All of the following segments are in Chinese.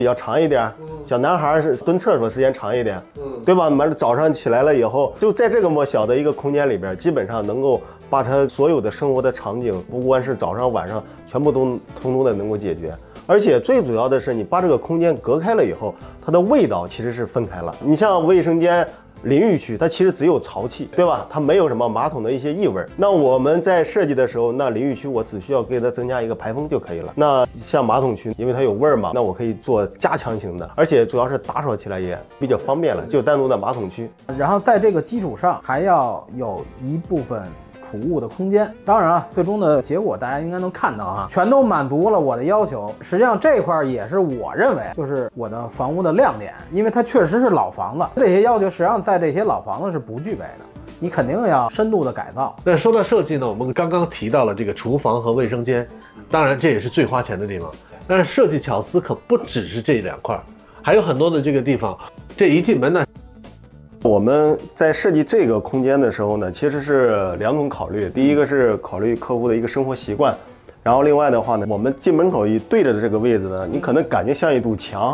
比较长一点，小男孩是蹲厕所时间长一点，对吧？早上起来了以后，就在这个么小的一个空间里边，基本上能够把他所有的生活的场景，不管是早上晚上，全部都通通的能够解决。而且最主要的是，你把这个空间隔开了以后，它的味道其实是分开了。你像卫生间、淋浴区，它其实只有潮气，对吧？它没有什么马桶的一些异味。那我们在设计的时候，那淋浴区我只需要给它增加一个排风就可以了。那像马桶区，因为它有味儿嘛，那我可以做加强型的，而且主要是打扫起来也比较方便了，就单独的马桶区。 然后在这个基础上，还要有一部分储物的空间。当然啊，最终的结果大家应该能看到啊，全都满足了我的要求。实际上这块也是我认为就是我的房屋的亮点，因为它确实是老房子，这些要求实际上在这些老房子是不具备的，你肯定要深度的改造。 那说到设计呢，我们刚刚提到了这个厨房和卫生间，当然这也是最花钱的地方，但是设计巧思可不只是这两块，还有很多的这个地方。这一进门呢， 我们在设计这个空间的时候呢，其实是两种考虑。第一个是考虑客户的一个生活习惯，然后另外的话呢，我们进门口一对着的这个位置呢，你可能感觉像一堵墙，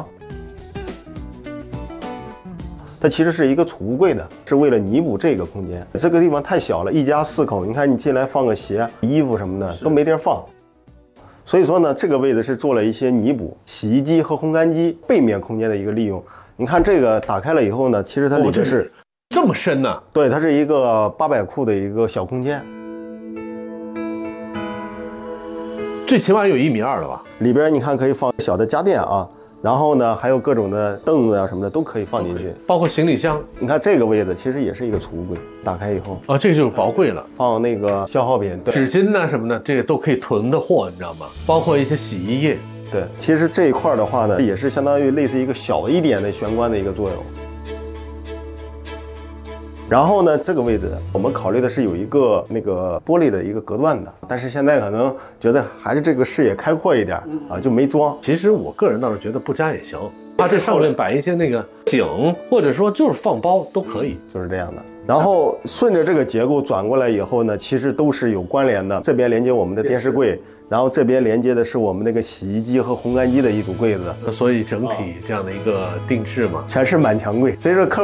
它其实是一个储物柜的，是为了弥补这个空间。这个地方太小了，一家4口，你看你进来放个鞋、衣服什么的都没地儿放。所以说呢，这个位置是做了一些弥补，洗衣机和烘干机背面空间的一个利用。你看这个打开了以后呢，其实它里边是这么深呢？ 对，它是一个800库的一个小空间， 最起码有1.2米了吧？ 里边你看可以放小的家电啊，然后呢还有各种的凳子啊什么的都可以放进去， 包括行李箱。 你看这个位置其实也是一个储物柜，打开以后啊，这就是薄柜了， 放那个消耗品， 纸巾呐什么的，这个都可以囤的货，你知道吗？包括一些洗衣液。 对，其实这一块的话呢，也是相当于类似一个小一点的玄关的一个作用。然后呢，这个位置我们考虑的是有一个那个玻璃的一个隔断的，但是现在可能觉得还是这个视野开阔一点啊，就没装。 其实我个人倒是觉得不加也行，它这上面摆一些那个景，或者说就是放包都可以， 就是这样的。然后顺着这个结构转过来以后呢，其实都是有关联的。这边连接我们的电视柜，然后这边连接的是我们那个洗衣机和烘干机的一组柜子， 所以整体这样的一个定制嘛， 全是满墙柜。所以说客